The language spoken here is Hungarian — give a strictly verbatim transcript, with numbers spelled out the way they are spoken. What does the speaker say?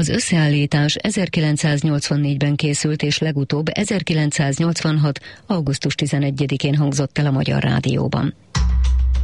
Az összeállítás ezerkilencszáznyolcvannégyben készült, és legutóbb ezerkilencszáznyolcvanhat. augusztus tizenegyedikén hangzott el a Magyar Rádióban.